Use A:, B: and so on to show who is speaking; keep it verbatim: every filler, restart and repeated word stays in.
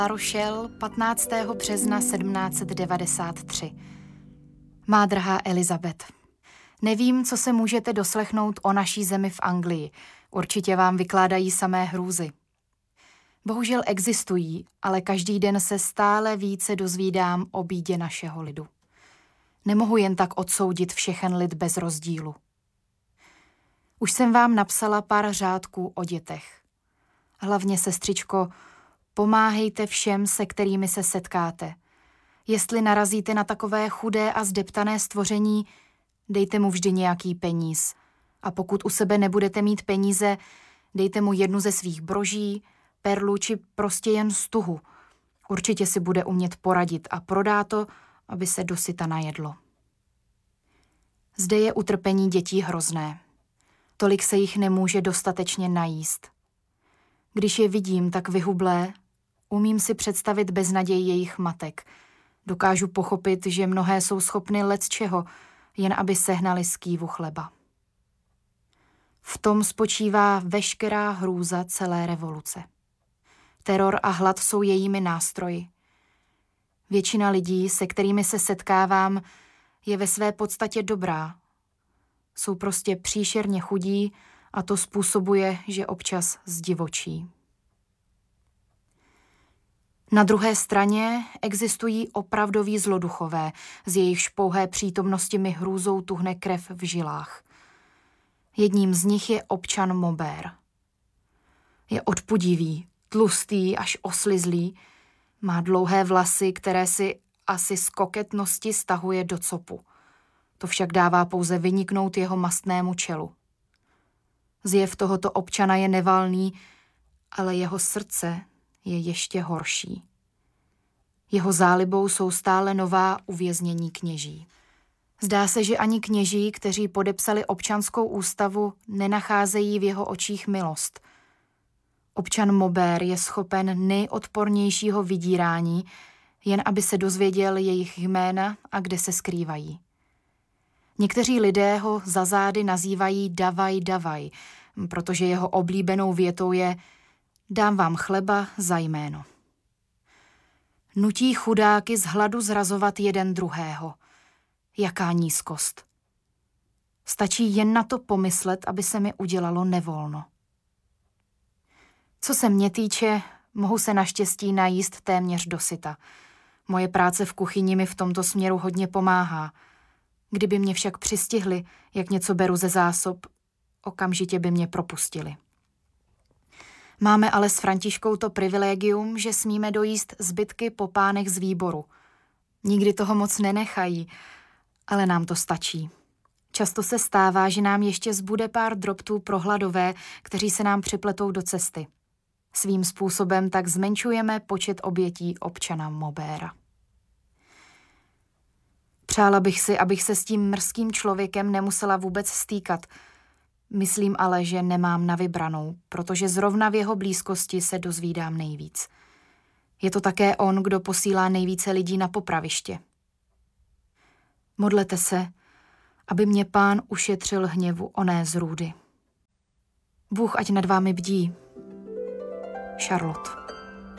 A: La Rochelle, patnáctého března sedmnáct set devadesát tři. Má drahá Elizabeth, nevím, co se můžete doslechnout o naší zemi v Anglii. Určitě vám vykládají samé hrůzy. Bohužel existují, ale každý den se stále více dozvídám o bídě našeho lidu. Nemohu jen tak odsoudit všechen lid bez rozdílu. Už jsem vám napsala pár řádků o dětech. Hlavně, sestřičko, pomáhejte všem, se kterými se setkáte. Jestli narazíte na takové chudé a zdeptané stvoření, dejte mu vždy nějaký peníz. A pokud u sebe nebudete mít peníze, dejte mu jednu ze svých broží, perlu či prostě jen stuhu. Určitě si bude umět poradit a prodá to, aby se dosyta najedlo. Zde je utrpení dětí hrozné. Tolik se jich nemůže dostatečně najíst. Když je vidím tak vyhublé, umím si představit beznaděj jejich matek. Dokážu pochopit, že mnohé jsou schopny lecčeho, jen aby sehnali skývu chleba. V tom spočívá veškerá hrůza celé revoluce. Teror a hlad jsou jejími nástroji. Většina lidí, se kterými se setkávám, je ve své podstatě dobrá. Jsou prostě příšerně chudí a to způsobuje, že občas zdivočí. Na druhé straně existují opravdoví zloduchové, z jejichž pouhé přítomnosti mi hrůzou tuhne krev v žilách. Jedním z nich je občan Maubert. Je odpudivý, tlustý až oslizlý, má dlouhé vlasy, které si asi z koketnosti stahuje do copu. To však dává pouze vyniknout jeho mastnému čelu. Zjev tohoto občana je nevalný, ale jeho srdce je ještě horší. Jeho zálibou jsou stále nová uvěznění kněží. Zdá se, že ani kněží, kteří podepsali občanskou ústavu, nenacházejí v jeho očích milost. Občan Maubert je schopen nejodpornějšího vydírání, jen aby se dozvěděl jejich jména a kde se skrývají. Někteří lidé ho za zády nazývají davaj, davaj, protože jeho oblíbenou větou je dám vám chleba za jméno. Nutí chudáky z hladu zrazovat jeden druhého. Jaká nízkost. Stačí jen na to pomyslet, aby se mi udělalo nevolno. Co se mě týče, mohu se naštěstí najíst téměř dosyta. Moje práce v kuchyni mi v tomto směru hodně pomáhá. Kdyby mě však přistihli, jak něco beru ze zásob, okamžitě by mě propustili. Máme ale s Františkou to privilegium, že smíme dojíst zbytky po pánech z výboru. Nikdy toho moc nenechají, ale nám to stačí. Často se stává, že nám ještě zbude pár drobtů pro hladové, kteří se nám připletou do cesty. Svým způsobem tak zmenšujeme počet obětí občana Mauberta. Přála bych si, abych se s tím mrzkým člověkem nemusela vůbec stýkat. Myslím ale, že nemám na vybranou, protože zrovna v jeho blízkosti se dozvídám nejvíc. Je to také on, kdo posílá nejvíce lidí na popraviště. Modlete se, aby mě Pán ušetřil hněvu oné zrůdy. Bůh ať nad vámi bdí. Charlotte.